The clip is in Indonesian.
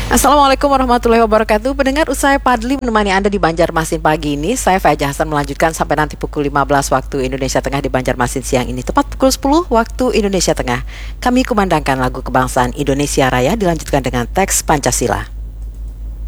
Assalamualaikum warahmatullahi wabarakatuh. Pendengar, usai Padli menemani Anda di Banjarmasin pagi ini, saya Fajar Hasan melanjutkan sampai nanti pukul 15 waktu Indonesia Tengah di Banjarmasin siang ini, tepat pukul 10 waktu Indonesia Tengah. Kami kumandangkan lagu kebangsaan Indonesia Raya dilanjutkan dengan teks Pancasila.